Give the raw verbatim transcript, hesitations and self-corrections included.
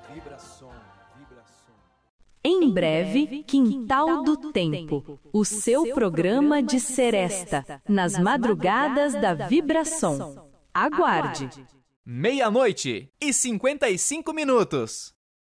Vibração, vibração. Em breve, Quintal do Tempo, o seu programa de seresta, nas madrugadas da vibração. Aguarde! Meia-noite e cinquenta e cinco minutos.